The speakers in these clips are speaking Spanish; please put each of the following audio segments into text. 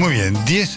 Muy bien,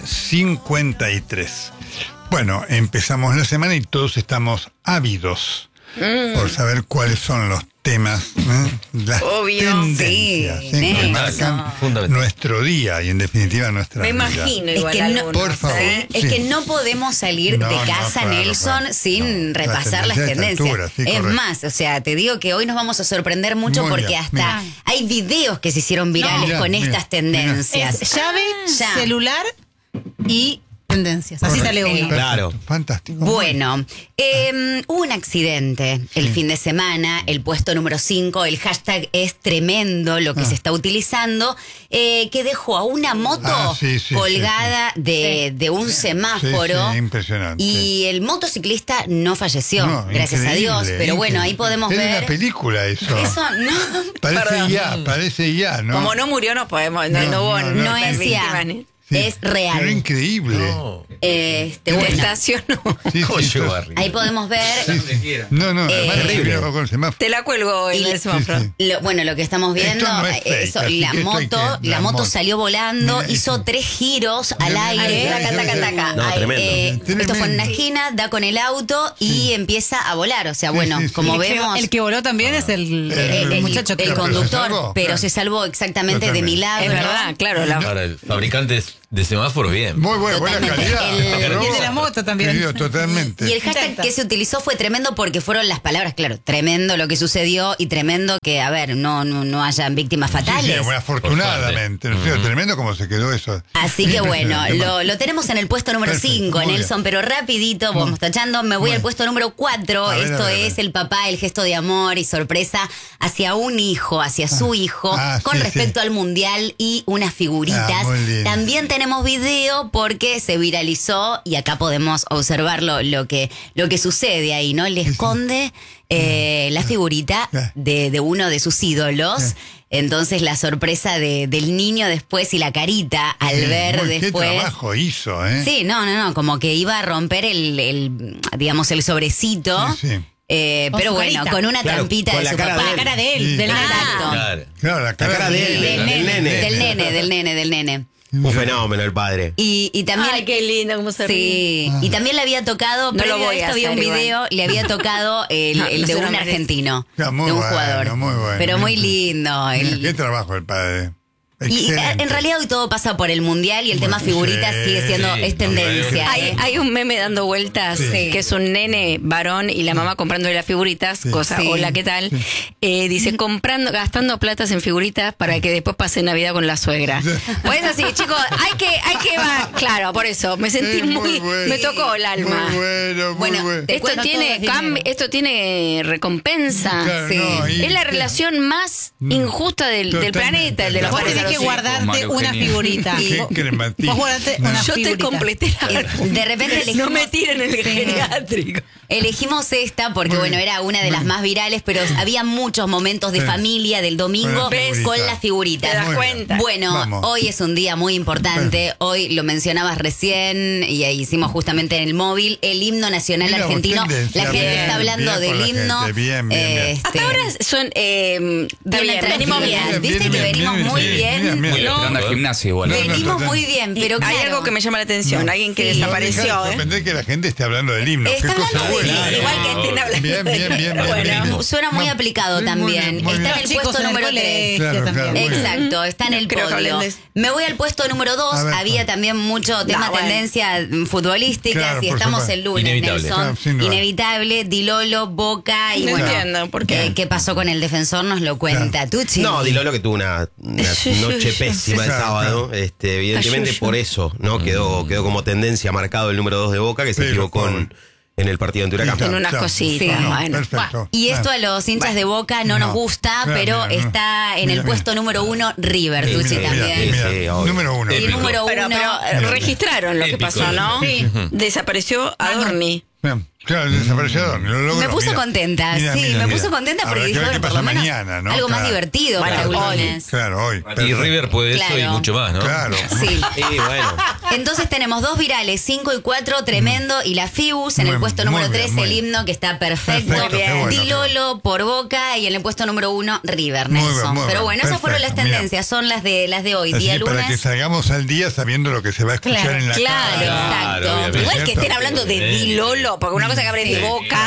10:53. Bueno, empezamos la semana y todos estamos ávidos por saber cuáles son los temas, las tendencias que marcan nuestro día y en definitiva nuestra vida. Me imagino es igual que algunos, por favor. Es que no podemos salir de casa, claro, Nelson, sin repasar las tendencias. Altura, sí, es correcto. más, o sea, te digo que hoy nos vamos a sorprender mucho Muy porque bien, hasta hay videos que se hicieron virales con estas tendencias. Es llave, Ya. celular y tendencias. Así Correcto. sale uno. Claro. Fantástico. Bueno, hubo un accidente el fin de semana, el puesto número 5, el hashtag es tremendo lo que se está utilizando, que dejó a una moto colgada de un semáforo. Sí, impresionante. Y el motociclista no falleció, No, gracias a Dios. increíble, Pero bueno, ahí increíble. podemos Es ver. una película eso. Eso no. Parece ya, ¿no? Como no murió, no podemos. No hubo No es víctimas, ya. ni- Sí, Es real. Pero increíble. No. Bueno, Estacionó. Sí, ¿Cómo sí, llegó sí. arriba? ahí podemos ver. No, además terrible. con el semáforo. Te la cuelgo en Y- el semáforo. Sí, sí. Lo que estamos viendo, Esto no es fake, eso, así la que esto hay moto, que- la moto salió volando, Mira, hizo eso. 3 giros al Mira, aire. mira, Taca, mira, taca, mira. taca. No, tremendo. Esto fue en una Tremendo. esquina, da con el auto y empieza a volar. O sea, Sí, bueno, sí, sí. como El que- vemos. el que voló también es el muchacho que el Pero se conductor, salvó, pero claro. se salvó exactamente de Totalmente. milagro. Es verdad, claro. Ahora, el fabricante de semáforos, bien. Muy buena Totalmente. calidad. Y el de la moto también. Querido, totalmente. Y el hashtag Intenta. que se utilizó fue tremendo porque fueron las palabras, claro, tremendo lo que sucedió y tremendo que, a ver, no hayan víctimas Sí, fatales. bueno, afortunadamente. No sé, tremendo como se quedó eso. Así que bueno, Impresionante. lo tenemos en el puesto número Perfecto, 5, muy Nelson, pero rapidito, vamos tachando, me voy Bueno. al puesto número 4, A ver, esto a ver, a ver. es el papá, el gesto de amor y sorpresa hacia un hijo, hacia su hijo, con sí, respecto sí. al mundial y unas figuritas. Muy lindo. También tenemos video porque se viralizó y acá podemos observarlo lo que sucede ahí, ¿no? Le esconde la figurita de uno de sus ídolos. Entonces la sorpresa del niño después y la carita al ver Qué después. trabajo hizo, ¿eh? Sí, no, como que iba a romper digamos, el sobrecito. Sí, sí. Con Pero su bueno, carita. con una Claro, trampita con de la su cara papá. de La cara de él, Sí. del Exacto. Claro. Claro, la cara de él, Del nene. Un fenómeno el padre. Y también. Ay, qué lindo cómo se ríe. Sí, y también le había tocado, No previo lo voy a esto a había un hacer, video, le había tocado el No de se lo un merece. argentino, Ya, muy de un bueno, jugador. muy bueno. Pero muy lindo. Qué trabajo el padre. Y Excelente. en realidad hoy todo pasa por el mundial y el tema Bueno, figuritas sí, sigue siendo, es tendencia. Hay un meme dando vueltas Sí. que es un nene varón y la mamá comprándole las figuritas, cosa, Sí. hola, ¿qué tal? Dice, gastando platas en figuritas para que después pase Navidad con la suegra. Pues así, chicos, hay que va. Claro, por eso, me sentí Sí, muy bueno. me tocó el alma. Muy bueno, muy Bueno, bueno. te Esto cuento tiene, todo es dinero. esto tiene recompensa. Claro, sí. no, y- Es la relación más injusta del Totalmente. planeta, el de los Vos padres tenés a que los hijos. guardarte María una Eugenia. figurita. Qué crematín. Vos guardate una Yo te figurita. completé la De repente elegimos, No me tiren el geriátrico. elegimos esta porque, bueno, era una de las más virales, pero había muchos momentos de Sí. familia del domingo Con la figurita. con las figuritas. Te das Muy cuenta. Bueno, Vamos. hoy es un día muy importante. Hoy lo mencionabas recién y ahí hicimos justamente en el móvil el himno nacional Mira, argentino. tendencia, La gente bien, está hablando bien con del la himno. gente, bien, bien. Este, Hasta ahora son Está bien, venimos bien. Viste que venimos muy bien. Muy bien, anda al gimnasio igual. No, Venimos total. muy bien, pero Hay claro, algo que me llama la atención, alguien que Sí. desapareció, No deja de ¿eh? sorprender que la gente esté hablando del himno. Está Qué cosa hablando del buena. himno, Igual que estén hablando. Bien, bien, bien, bien, Bueno, bien. suena muy aplicado Sí, muy también. bien, muy Está bien. en el Chicos puesto en el número 3. colegio Claro, también. claro, muy bien. Exacto, está en el Creo que podio. hablen de- Me voy al puesto número 2. A ver, Había pues. también mucho tema bueno. tendencia futbolística. Claro, y por estamos supuesto. el lunes, Inevitable. Nelson. Claro, sin duda. Inevitable, Dilolo, Boca y No bueno. entiendo por qué. ¿Qué pasó con el defensor? Nos lo cuenta Tucci. No, Dilolo que tuvo una noche pésima el Claro, sábado. claro. Evidentemente Ayuyo. por eso, ¿no? Quedó como tendencia marcado el número 2 de Boca, que se Sí, equivocó por favor. en el partido ante Huracán. En unas cositas, Sí. bueno. Perfecto. Y esto a los hinchas de Boca no nos gusta, Claro, pero mira, no. está en Mira, el puesto mira. número 1 River, Sí, Tucci mira, también. Mira, Sí, obvio. número 1. Y Épico. número 1. Pero registraron lo que Épico. pasó, ¿no? Sí. Desapareció Adorni. Claro, el desaparecedor. Me puso contenta, me puso contenta porque dije, bueno, por lo menos mañana, ¿no? algo más divertido para el lunes. Claro, hoy. Y River puede eso y mucho más, ¿no? Claro. Sí. Y bueno. Entonces tenemos 2 virales, 5 y 4, tremendo, y la Fibus en el puesto número 3, el himno que está perfecto. Di Lolo por Boca, y en el puesto número 1, River, Nelson. Pero bueno, esas fueron las tendencias, son las de hoy, día lunes. Para que salgamos al día sabiendo lo que se va a escuchar en la Claro, exacto. Igual que estén hablando de Di Lolo, porque una cosa que hablen de Boca.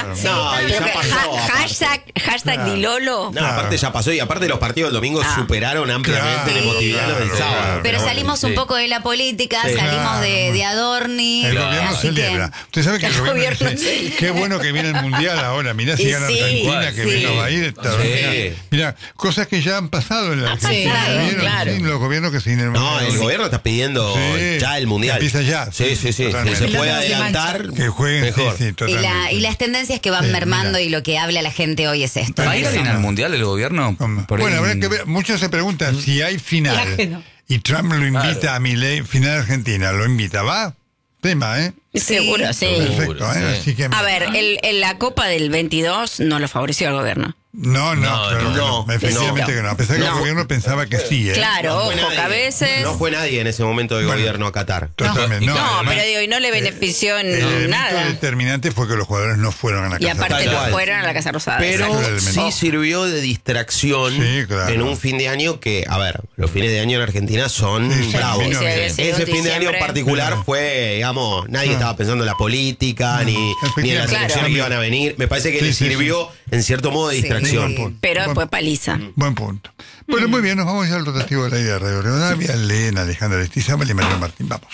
Hashtag Di Lolo. No, aparte ya pasó, y aparte los partidos del domingo superaron ampliamente la emotividad los del sábado. Pero salimos un poco de la política, salimos de Adorni. El gobierno celebra. Usted sabe que el gobierno dice, qué bueno que viene el Mundial ahora. Mirá si gana Argentina, que menos va a ir. Mirá, cosas que ya han pasado en la Argentina. Los gobiernos que se vienen. No, el gobierno está pidiendo ya el Mundial. Empieza ya. Sí. Se puede adelantar. Que jueguen mejor. Y las tendencias que van mermando y lo que habla la gente hoy es esto. ¿Va a ir alguien al Mundial el gobierno? Bueno, habrá que ver. Muchos se preguntan si hay final y Trump lo invita a Milei, final Argentina, ¿lo invita? ¿Va? Tema, ¿eh? Seguro, sí. Perfecto, Así que, a ver, la Copa del 22 no lo favoreció al gobierno. No, efectivamente que no. A pesar que el gobierno pensaba que sí. Claro, ojo, que a veces... No fue nadie en ese momento del gobierno a Qatar. Totalmente. Pero digo, y no le benefició en nada. El determinante fue que los jugadores no fueron a la Casa Rosada. Y aparte no fueron a la Casa Rosada. Pero sí sirvió de distracción en un fin de año que, a ver, los fines de año en Argentina son bravos. Ese fin de año en particular fue, digamos, nadie estaba pensando en la política, ni en las elecciones que iban a venir. Me parece que le sirvió, en cierto modo, de distracción. Pero después paliza. Buen punto. Bueno, muy bien, nos vamos ya al rotativo del aire de Radio Rivadavia. Leen Alejandra Lestizábal y Manuel Martín. Vamos.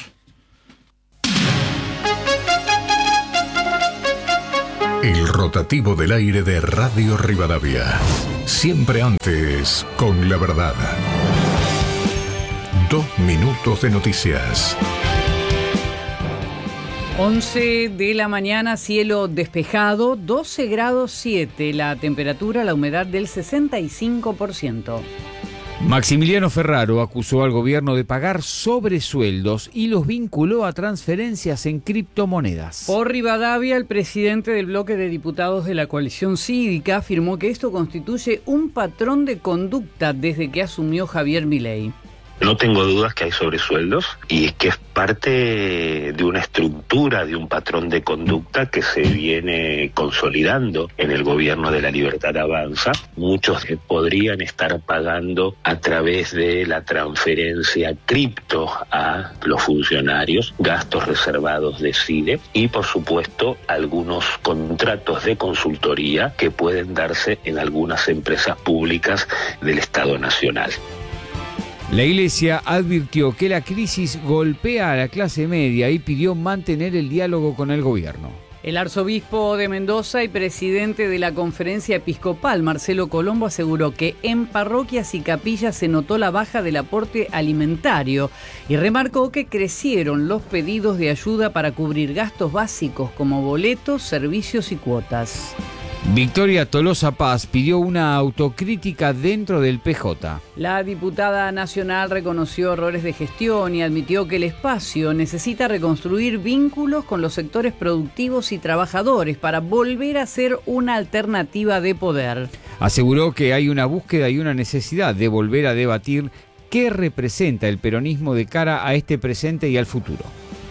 El rotativo del aire de Radio Rivadavia. Siempre antes con la verdad. 2 minutos de noticias. 11 de la mañana, cielo despejado, 12 grados 7, la temperatura, la humedad del 65%. Maximiliano Ferraro acusó al gobierno de pagar sobresueldos y los vinculó a transferencias en criptomonedas. Por Rivadavia, el presidente del bloque de diputados de la coalición cívica afirmó que esto constituye un patrón de conducta desde que asumió Javier Milei. No tengo dudas que hay sobresueldos y que es parte de una estructura, de un patrón de conducta que se viene consolidando en el gobierno de la Libertad Avanza. Muchos podrían estar pagando a través de la transferencia cripto a los funcionarios, gastos reservados de CIDE y, por supuesto, algunos contratos de consultoría que pueden darse en algunas empresas públicas del Estado Nacional. La Iglesia advirtió que la crisis golpea a la clase media y pidió mantener el diálogo con el gobierno. El arzobispo de Mendoza y presidente de la Conferencia Episcopal, Marcelo Colombo, aseguró que en parroquias y capillas se notó la baja del aporte alimentario y remarcó que crecieron los pedidos de ayuda para cubrir gastos básicos como boletos, servicios y cuotas. Victoria Tolosa Paz pidió una autocrítica dentro del PJ. La diputada nacional reconoció errores de gestión y admitió que el espacio necesita reconstruir vínculos con los sectores productivos y trabajadores para volver a ser una alternativa de poder. Aseguró que hay una búsqueda y una necesidad de volver a debatir qué representa el peronismo de cara a este presente y al futuro.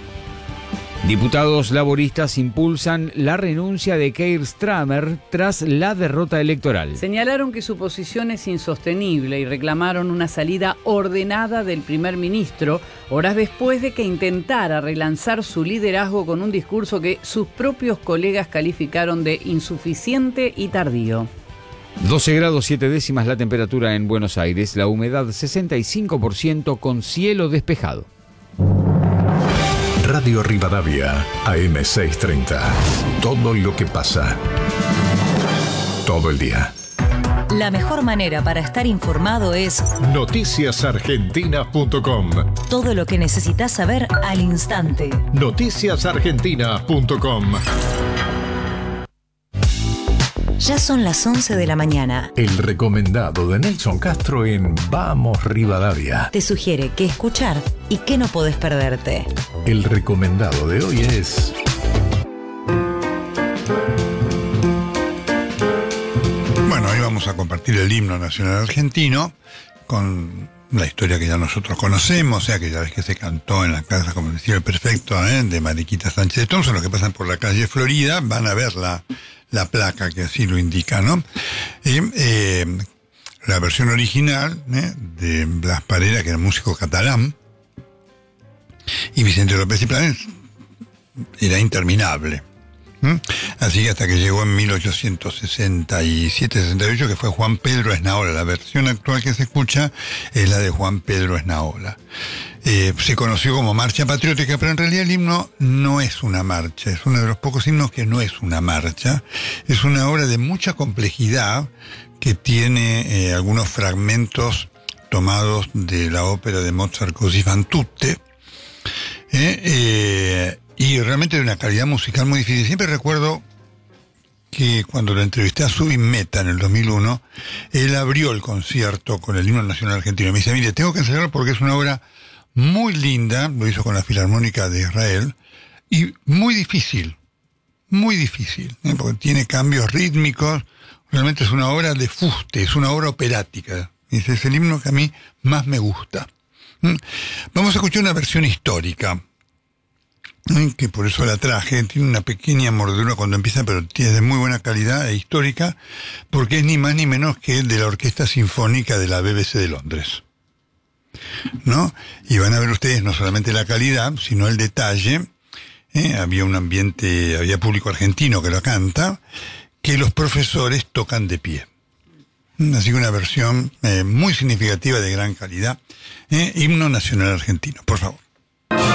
Diputados laboristas impulsan la renuncia de Keir Starmer tras la derrota electoral. Señalaron que su posición es insostenible y reclamaron una salida ordenada del primer ministro, horas después de que intentara relanzar su liderazgo con un discurso que sus propios colegas calificaron de insuficiente y tardío. 12 grados 7 décimas la temperatura en Buenos Aires, la humedad 65% con cielo despejado. Radio Rivadavia, AM630. Todo lo que pasa. Todo el día. La mejor manera para estar informado es noticiasargentina.com. Todo lo que necesitas saber al instante. Noticiasargentina.com. Ya son las 11 de la mañana. El recomendado de Nelson Castro en Vamos Rivadavia. Te sugiere qué escuchar y qué no podés perderte. El recomendado de hoy es... compartir el himno nacional argentino con la historia que ya nosotros conocemos, o sea, aquella vez que se cantó en la casa, como decía el prefecto, de Mariquita Sánchez de Thompson. Los que pasan por la calle Florida van a ver la placa que así lo indica, ¿no? La versión original de Blas Parera, que era músico catalán, y Vicente López y Planes, era interminable. Así que hasta que llegó en 1867-68, que fue Juan Pedro Esnaola. La versión actual que se escucha es la de Juan Pedro Esnaola. Se conoció como marcha patriótica, pero en realidad el himno no es una marcha, es uno de los pocos himnos que no es una marcha. Es una obra de mucha complejidad que tiene algunos fragmentos tomados de la ópera de Mozart Così fan tutte, y realmente de una calidad musical muy difícil. Siempre recuerdo que cuando lo entrevisté a Zubin Mehta en el 2001, él abrió el concierto con el himno nacional argentino. Me dice, mire, tengo que ensayarlo porque es una obra muy linda, lo hizo con la Filarmónica de Israel, y muy difícil, porque tiene cambios rítmicos. Realmente es una obra de fuste, es una obra operática. Ese es el himno que a mí más me gusta. Vamos a escuchar una versión histórica, que por eso la traje. Tiene una pequeña mordedura cuando empieza, pero tiene de muy buena calidad e histórica, porque es ni más ni menos que de la Orquesta Sinfónica de la BBC de Londres, ¿no? Y van a ver ustedes no solamente la calidad, sino el detalle. Había un ambiente, había público argentino que lo canta, que los profesores tocan de pie. Así que una versión muy significativa, de gran calidad. Himno nacional argentino, por favor.